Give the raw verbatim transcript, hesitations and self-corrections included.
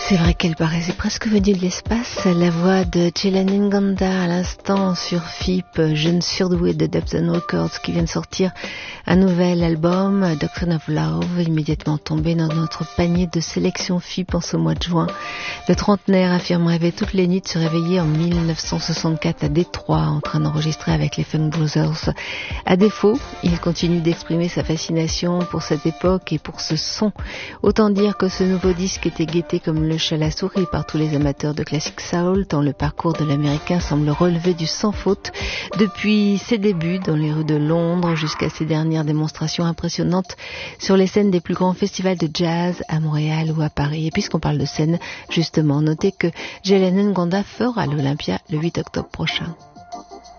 C'est vrai qu'elle paraissait presque venue de l'espace. La voix de Jalen Nganda à l'instant sur F I P, jeune surdoué de Depton Records qui vient de sortir un nouvel album, Doctrine of Love, immédiatement tombé dans notre panier de sélection F I P en ce mois de juin. Le trentenaire affirme rêver toutes les nuits de se réveiller en mille neuf cent soixante-quatre à Détroit en train d'enregistrer avec les Funk Brothers. À défaut, il continue d'exprimer sa fascination pour cette époque et pour ce son. Autant dire que ce nouveau disque était guetté comme le chat à la souris par tous les amateurs de classic soul, tant le parcours de l'américain semble relever du sans faute depuis ses débuts dans les rues de Londres jusqu'à ses dernières démonstrations impressionnantes sur les scènes des plus grands festivals de jazz à Montréal ou à Paris. Et puisqu'on parle de scène, justement, notez que Jalen Nganda fera l'Olympia le huit octobre prochain.